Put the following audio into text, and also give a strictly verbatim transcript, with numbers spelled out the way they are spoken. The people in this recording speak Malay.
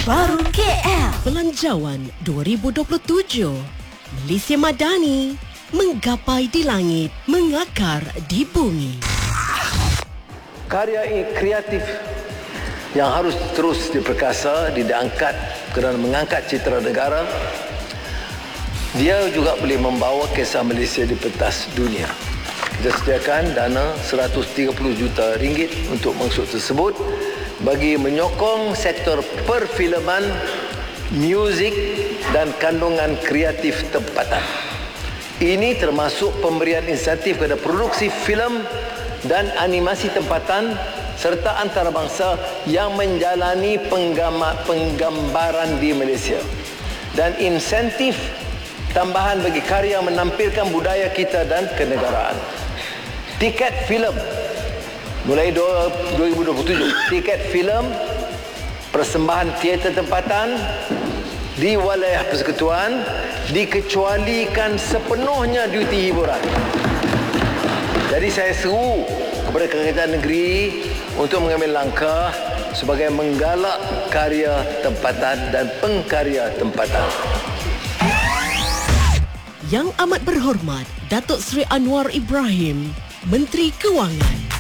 baru K L. Belanjawan dua ribu dua puluh tujuh. Malaysia Madani menggapai di langit, mengakar di bumi. Karya kreatif yang harus terus diperkasa, diangkat kerana mengangkat citra negara. Dia juga boleh membawa kisah Malaysia di pentas dunia. Kita sediakan dana seratus tiga puluh juta ringgit untuk maksud tersebut bagi menyokong sektor perfilman, muzik dan kandungan kreatif tempatan. Ini termasuk pemberian insentif kepada produksi filem dan animasi tempatan serta antarabangsa yang menjalani penggambaran di Malaysia, dan insentif tambahan bagi karya menampilkan budaya kita dan kenegaraan. Tiket filem mulai dua ribu dua puluh tujuh, tiket filem persembahan teater tempatan di wilayah persekutuan dikecualikan sepenuhnya duty hiburan. Jadi saya seru kepada Kerajaan Negeri untuk mengambil langkah sebagai menggalak karya tempatan dan pengkarya tempatan. Yang amat berhormat Datuk Seri Anwar Ibrahim, Menteri Kewangan.